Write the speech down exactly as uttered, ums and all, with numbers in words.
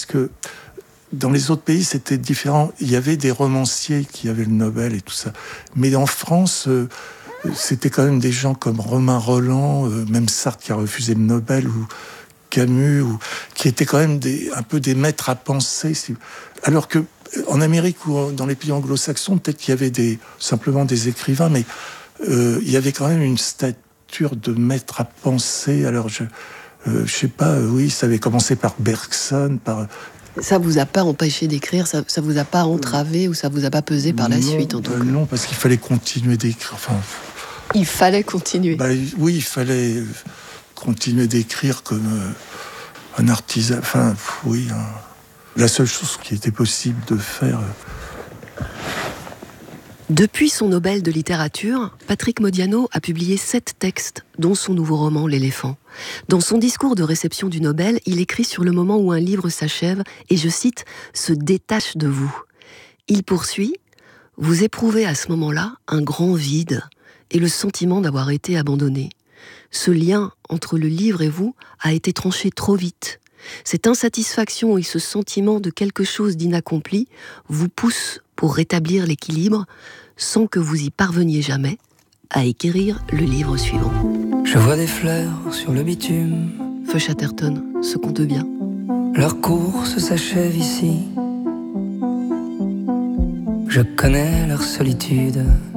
parce que dans les autres pays, c'était différent. Il y avait des romanciers qui avaient le Nobel et tout ça. Mais en France, euh, c'était quand même des gens comme Romain Rolland, euh, même Sartre qui a refusé le Nobel, ou Camus, ou, qui étaient quand même des, un peu des maîtres à penser. Alors que en Amérique ou dans les pays anglo-saxons, peut-être qu'il y avait des, simplement des écrivains, mais euh, il y avait quand même une stature de maître à penser. Alors, je euh, je sais pas, euh, oui, ça avait commencé par Bergson, par... Ça vous a pas empêché d'écrire, ça, ça vous a pas entravé, ou ça vous a pas pesé par la non, suite, en tout euh, cas? Non, parce qu'il fallait continuer d'écrire. Enfin, il fallait continuer. Bah, oui, il fallait continuer d'écrire comme euh, un artisan. Enfin, oui, hein. La seule chose qui était possible de faire. Euh... Depuis son Nobel de littérature, Patrick Modiano a publié sept textes, dont son nouveau roman L'éléphant. Dans son discours de réception du Nobel, il écrit sur le moment où un livre s'achève et, je cite, « se détache de vous ». Il poursuit « Vous éprouvez à ce moment-là un grand vide et le sentiment d'avoir été abandonné. Ce lien entre le livre et vous a été tranché trop vite. Cette insatisfaction et ce sentiment de quelque chose d'inaccompli vous poussent pour rétablir l'équilibre sans que vous y parveniez jamais à écrire le livre suivant. » Je vois des fleurs sur le bitume. Feu Chatterton se compte bien. Leur course s'achève ici. Je connais leur solitude.